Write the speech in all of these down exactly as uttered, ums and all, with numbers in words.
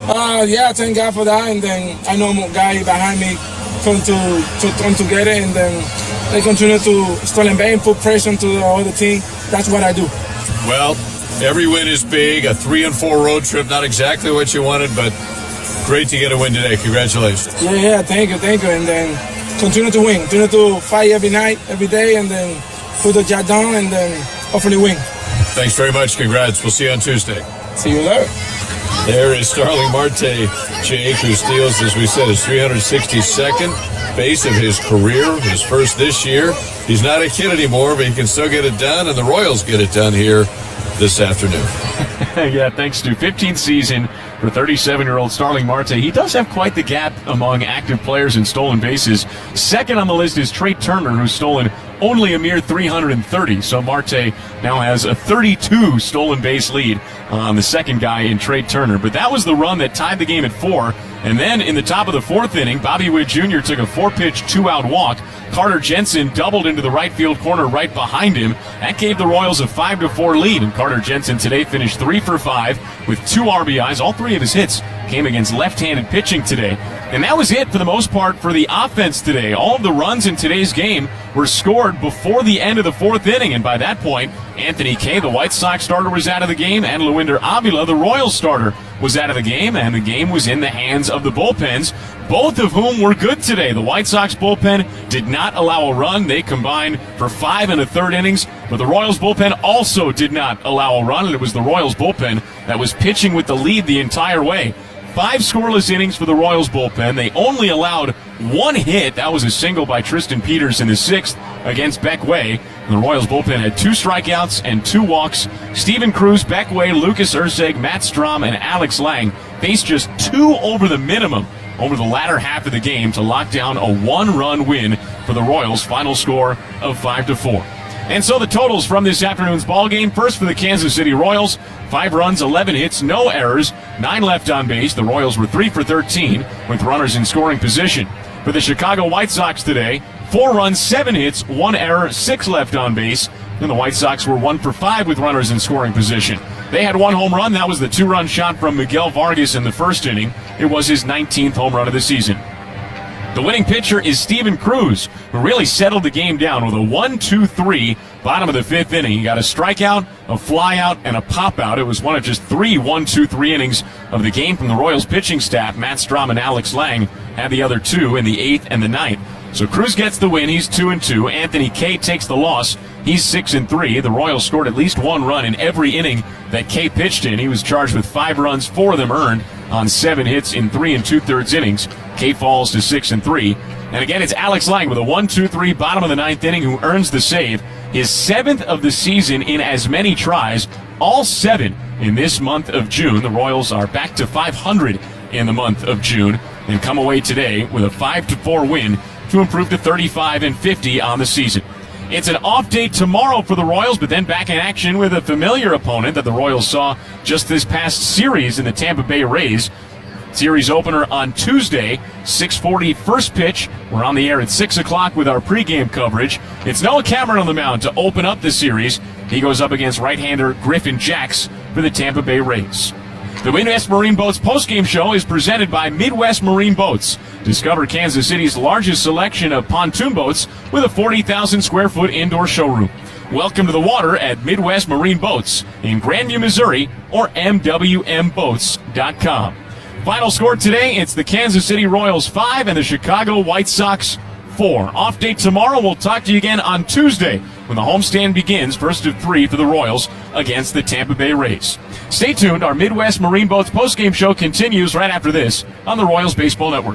Uh, yeah, thank God for that. And then I know more guy behind me trying to, to trying to get it, and then they continue to stolen base, put pressure to the other team. That's what I do. Well, every win is big. A three and four road trip, not exactly what you wanted, but great to get a win today. Congratulations. Yeah, yeah, thank you, thank you. And then continue to win. Continue to fight every night, every day, and then put the job down, and then hopefully win. Thanks very much. Congrats. We'll see you on Tuesday. See you later. There is Starling Marte, Jake, who steals, as we said, his three hundred sixty-second base of his career, his first this year. He's not a kid anymore, but he can still get it done, and the Royals get it done here this afternoon. Yeah, thanks to fifteenth season for thirty-seven-year-old Starling Marte. He does have quite the gap among active players in stolen bases. Second on the list is Trey Turner, who's stolen only a mere three hundred thirty. So Marte now has a thirty-two stolen base lead on the second guy in Trey Turner. But that was the run that tied the game at four. And then in the top of the fourth inning, Bobby Witt Junior took a four-pitch, two-out walk. Carter Jensen doubled into the right field corner right behind him. That gave the Royals a five to four lead, and Carter Jensen today finished three for five with two R B Is. All three of his hits came against left-handed pitching today. And that was it for the most part for the offense today. All of the runs in today's game were scored before the end of the fourth inning, and by that point, Anthony Kay, the White Sox starter, was out of the game, and Luinder Avila, the Royals starter, was out of the game, and the game was in the hands of the bullpens, both of whom were good today. The White Sox bullpen did not allow a run. They combined for five and a third innings, but the Royals bullpen also did not allow a run, and it was the Royals bullpen that was pitching with the lead the entire way. Five scoreless innings for the Royals bullpen. They only allowed one hit. That was a single by Tristan Peters in the sixth against Beck Way. The Royals bullpen had two strikeouts and two walks. Steven Cruz, Beck Way, Lucas Erceg, Matt Strom, and Alex Lang faced just two over the minimum over the latter half of the game to lock down a one-run win for the Royals. Final score of five to four. And so the totals from this afternoon's ball game. First for the Kansas City Royals, five runs, eleven hits, no errors, nine left on base. The Royals were three for thirteen with runners in scoring position. For the Chicago White Sox today, four runs, seven hits, one error, six left on base. And the White Sox were one for five with runners in scoring position. They had one home run. That was the two-run shot from Miguel Vargas in the first inning. It was his nineteenth home run of the season. The winning pitcher is Steven Cruz, who really settled the game down with a one two three bottom of the fifth inning. He got a strikeout, a flyout, and a pop-out. It was one of just three one two three innings of the game from the Royals pitching staff. Matt Strom and Alex Lang had the other two in the eighth and the ninth. So Cruz gets the win. He's two and two. Anthony Kay takes the loss. He's six and three. The Royals scored at least one run in every inning that Kay pitched in. He was charged with five runs, four of them earned on seven hits in three and two-thirds innings. Kay falls to six and three. And again, it's Alex Lang with a one two three bottom of the ninth inning who earns the save. His seventh of the season in as many tries, all seven in this month of June. The Royals are back to five hundred in the month of June and come away today with a five to four win to improve to thirty-five and fifty on the season. It's an off day tomorrow for the Royals, but then back in action with a familiar opponent that the Royals saw just this past series in the Tampa Bay Rays. Series opener on Tuesday, six forty first pitch. We're on the air at six o'clock with our pregame coverage. It's Noah Cameron on the mound to open up the series. He goes up against right-hander Griffin Jacks for the Tampa Bay Rays. The Midwest Marine Boats postgame show is presented by Midwest Marine Boats. Discover Kansas City's largest selection of pontoon boats with a forty thousand square foot indoor showroom. Welcome to the water at Midwest Marine Boats in Grandview, Missouri, or M W M boats dot com. Final score today, it's the Kansas City Royals five and the Chicago White Sox four. Off date tomorrow. We'll talk to you again on Tuesday when the homestand begins, first of three for the Royals against the Tampa Bay Rays. Stay tuned. Our Midwest Marine Boats postgame show continues right after this on the Royals Baseball Network.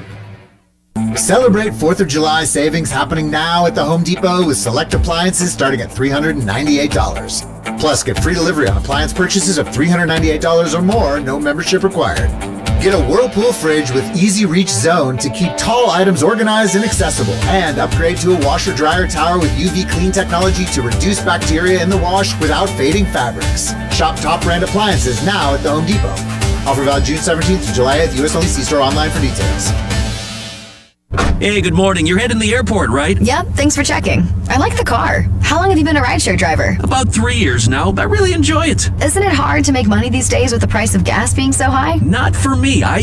Celebrate fourth of July savings happening now at the Home Depot with select appliances starting at three hundred ninety-eight dollars. Plus, get free delivery on appliance purchases of three hundred ninety-eight dollars or more, no membership required. Get a Whirlpool fridge with Easy Reach Zone to keep tall items organized and accessible. And upgrade to a washer-dryer tower with U V clean technology to reduce bacteria in the wash without fading fabrics. Shop top brand appliances now at the Home Depot. Offer valid June seventeenth to July eighth. U S only. See store online for details. Hey, good morning. You're heading to the airport, right? Yep, thanks for checking. I like the car. How long have you been a rideshare driver? About three years now. I really enjoy it. Isn't it hard to make money these days with the price of gas being so high? Not for me. I